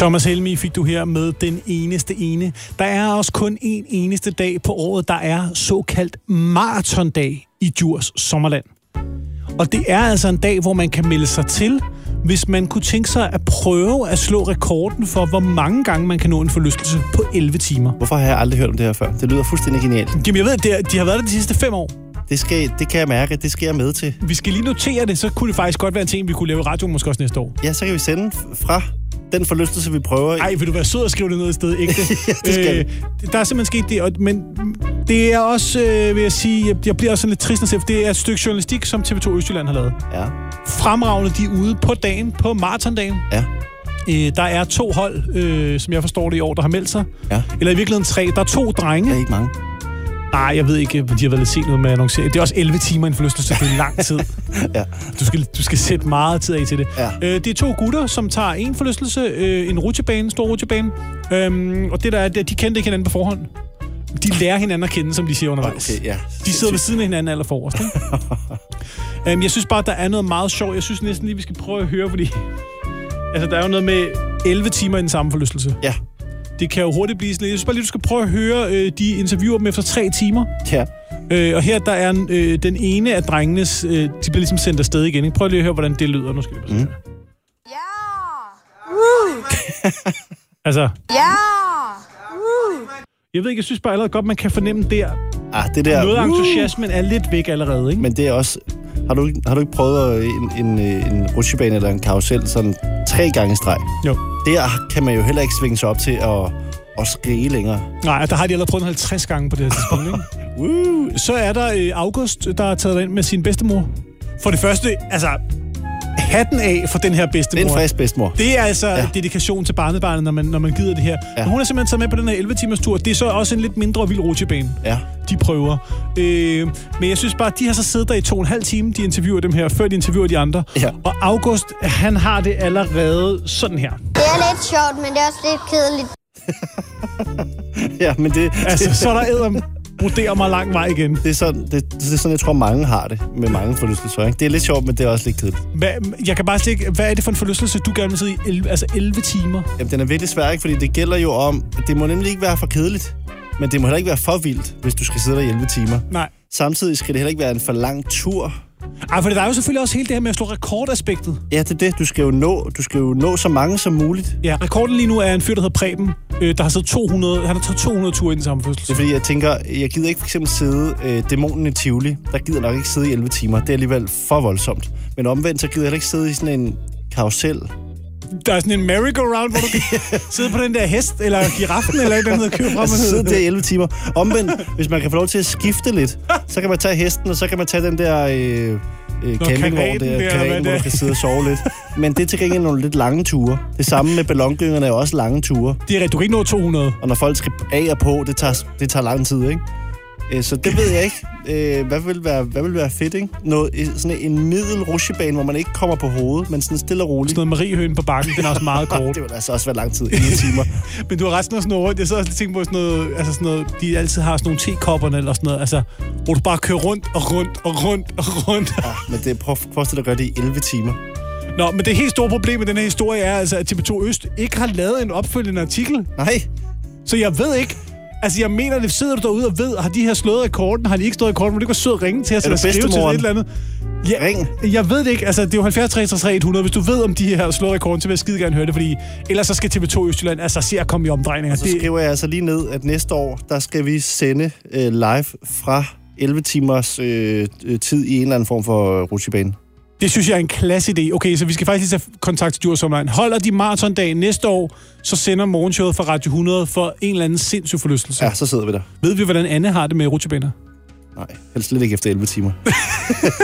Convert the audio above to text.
Thomas Helmig fik du her med den eneste ene. Der er også kun en eneste dag på året, der er såkaldt maratondag i Djurs Sommerland. Og det er altså en dag, hvor man kan melde sig til, hvis man kunne tænke sig at prøve at slå rekorden for, hvor mange gange man kan nå en forlystelse på 11 timer. Hvorfor har jeg aldrig hørt om det her før? Det lyder fuldstændig genialt. Jamen jeg ved, de har været der de sidste 5 år. Det kan jeg mærke, det skal jeg med til. Vi skal lige notere det, så kunne det faktisk godt være en ting, vi kunne lave i radioen måske også næste år. Ja, så kan vi sende fra den forlystelse, vi prøver. Ej, vil du være sød og skrive det ned i stedet, ikke det? Ja, det skal der er simpelthen sket det, men det er også, vil jeg sige, jeg bliver også sådan lidt trist at se, for det er et stykke journalistik, som TV2 Østjylland har lavet. Ja. Fremragende, de er ude på dagen, på maratondagen. Ja. Der er 2 hold, som jeg forstår det i år, der har meldt sig. Ja. Eller i virkeligheden 3. Der er 2 drenge. Det er ikke mange. Nej, jeg ved ikke, de har været lidt sent ud med at annoncere. Det er også 11 timer i en forlystelse, det er lang tid. Ja. Du skal sætte meget tid af til det. Ja. Det er 2 gutter, som tager en forlystelse, en rutsjebane, stor rutsjebane. Og det der er, de kendte ikke hinanden på forhånd. De lærer hinanden at kende, som de siger undervejs. Okay, ja. De sidder ved siden af hinanden aller forrest. Jeg synes bare, der er noget meget sjovt. Jeg synes næsten lige, vi skal prøve at høre, fordi altså, der er jo noget med 11 timer i den samme forlystelse. Ja. Det kan jo hurtigt blive sådan lidt. Jeg synes bare lige, du skal prøve at høre de interviewer dem efter 3 timer. Ja. Og her der er den ene af drengenes, de bliver ligesom sendt afsted igen. Ikke? Prøv lige at høre, hvordan det lyder. Nu skal vi Ja! altså. Ja! Jeg ved ikke, jeg synes bare allerede godt, man kan fornemme der. Det der. Noget af entusiasmen er lidt væk allerede, ikke? Men det er også. Har du ikke prøvet en rutsjebane eller en karusel sådan 3 gange i streg? Jo. Der kan man jo heller ikke svinge sig op til at skrige længere. Nej, der har de allerede prøvet 50 gange på det her tidspunkt, ikke? Så er der August, der er taget ind med sin bedstemor. For det første, altså hatten af for den her bedstemor. Det er en frisk bedstemor. Det er altså dedikation til barnebarnet, når man gider det her. Ja. Men hun er simpelthen taget med på den her 11-timers tur. Det er så også en lidt mindre vild rutsjebane. Ja. De prøver. Men jeg synes bare, at de har så siddet der i 2,5 timer, de interviewer dem her, før de interviewer de andre. Ja. Og August, han har det allerede sådan her. Det er lidt sjovt, men det er også lidt kedeligt. Ja, men det... Altså, så er der æder broderer mig lang vej igen. Det er sådan, jeg tror, mange har det med mange forlystelser. Ikke? Det er lidt sjovt, men det er også lidt kedeligt. Jeg kan bare sige, hvad er det for en forlystelse, du gerne vil sidde i 11 timer? Jamen, den er virkelig svær, ikke? Fordi det gælder jo om, det må nemlig ikke være for kedeligt, men det må heller ikke være for vildt, hvis du skal sidde der i 11 timer. Nej. Samtidig skal det heller ikke være en for lang tur. Ej, for der er jo selvfølgelig også hele det her med at slå rekordaspektet. Ja, det er det. Du skal jo nå så mange som muligt. Ja, rekorden lige nu er en fyr, der hedder Preben, der har siddet 200. Han har taget 200 ture i den samme fødsel. Det er fordi, jeg tænker, jeg gider ikke for eksempel sidde dæmonen i Tivoli. Der gider nok ikke sidde i 11 timer. Det er alligevel for voldsomt. Men omvendt, så gider jeg heller ikke sidde i sådan en karusel. Der er sådan en merry-go-round, hvor du kan sidde på den der hest, eller giraffen, eller et eller andet, og købe frem og sidde der i 11 timer. Omvendt, hvis man kan få lov til at skifte lidt, så kan man tage hesten, og så kan man tage den der campingvogn, hvor du kan sidde og sove lidt. Men det er til gengæld nogle lidt lange ture. Det samme med ballongyngerne er også lange ture. Det er rigtigt, du kan ikke nå 200. Og når folk skal af og på, det tager lang tid, ikke? Så det ved jeg ikke. Hvad vil være fedt, ikke? Sådan en middel rutsjebane, hvor man ikke kommer på hovedet, men sådan stille og roligt. Sådan noget Mariehøen på bakken, den er også meget kort. Det vil altså også være lang tid, 11 timer. Men du har resten af sådan noget rundt. Jeg så også tænkt på sådan noget, de altid har sådan nogle tekopperne eller sådan noget, altså, hvor du bare kører rundt og rundt og rundt og rundt. Ja, men det prøv at gøre det i 11 timer. Nå, men det helt store problem med den her historie er altså, at TV2 Øst ikke har lavet en opfølgende artikel. Nej. Så jeg ved ikke. Altså, jeg mener, det sidder du derude og ved, har de her slået rekorden? Har de ikke slået rekorden? Må du ikke være sød at ringe til os eller skrive til et eller andet? Ja, ring. Jeg ved det ikke. Altså, det er jo 70 63 100. Hvis du ved, om de her slået rekorden, så vil jeg skide gerne høre det, fordi ellers så skal TV2 Østjylland altså se at komme i omdrejninger. Så skriver jeg altså lige ned, at næste år, der skal vi sende live fra 11 timers tid i en eller anden form for rutsjebane. Det synes jeg er en klasse idé. Okay, så vi skal faktisk lige tage kontakt til Djurs Sommerland. Holder de maratondag næste år, så sender morgenshowet fra Radio 100 for en eller anden sindssyg forlystelse. Ja, så sidder vi der. Ved vi, hvordan Anne har det med rutsjebaner? Nej, helst lidt ikke efter 11 timer.